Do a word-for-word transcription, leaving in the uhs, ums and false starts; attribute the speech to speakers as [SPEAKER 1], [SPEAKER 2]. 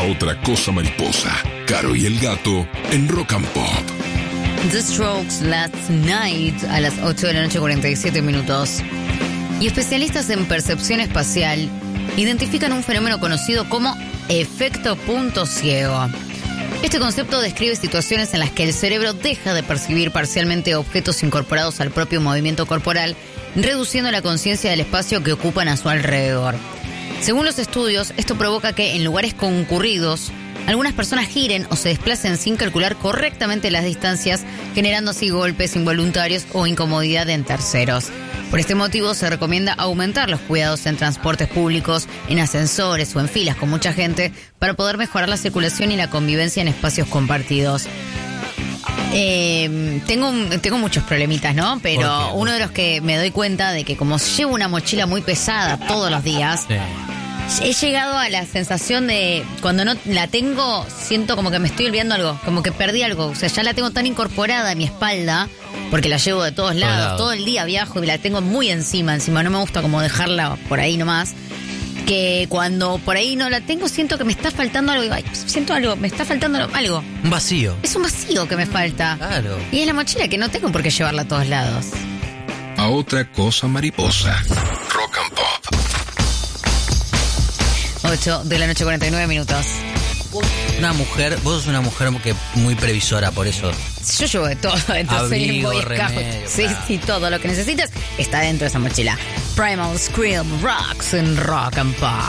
[SPEAKER 1] A otra cosa mariposa. Caro y el gato en Rock and Pop.
[SPEAKER 2] The Strokes Last Night a las ocho de la noche, cuarenta y siete minutos. Y especialistas en percepción espacial identifican un fenómeno conocido como efecto punto ciego. Este concepto describe situaciones en las que el cerebro deja de percibir parcialmente objetos incorporados al propio movimiento corporal, reduciendo la conciencia del espacio que ocupan a su alrededor. Según los estudios, esto provoca que en lugares concurridos, algunas personas giren o se desplacen sin calcular correctamente las distancias, generando así golpes involuntarios o incomodidad en terceros. Por este motivo, se recomienda aumentar los cuidados en transportes públicos, en ascensores o en filas con mucha gente, para poder mejorar la circulación y la convivencia en espacios compartidos. Eh, tengo, tengo muchos problemitas, ¿no? Pero uno de los que me doy cuenta de que como llevo una mochila muy pesada todos los días, sí. He llegado a la sensación de cuando no la tengo, siento como que me estoy olvidando algo, como que perdí algo. O sea, ya la tengo tan incorporada a mi espalda, porque la llevo de todos lados, lado. todo el día viajo y la tengo muy encima, encima no me gusta como dejarla por ahí nomás, que cuando por ahí no la tengo siento que me está faltando algo. Ay, siento algo, me está faltando algo.
[SPEAKER 3] Un vacío.
[SPEAKER 2] Es un vacío que me falta.
[SPEAKER 3] Claro.
[SPEAKER 2] Y es la mochila que no tengo por qué llevarla a todos lados.
[SPEAKER 1] A otra cosa mariposa. Rock and Pop.
[SPEAKER 2] ocho de la noche, cuarenta y nueve minutos.
[SPEAKER 3] Una mujer, vos sos una mujer que muy previsora, por eso.
[SPEAKER 2] Yo llevo de todo, entonces
[SPEAKER 3] Abrigo,
[SPEAKER 2] voy
[SPEAKER 3] remedio,
[SPEAKER 2] Sí,
[SPEAKER 3] claro.
[SPEAKER 2] sí, todo lo que necesitas está dentro de esa mochila. Primal Scream Rocks en Rock and Pop.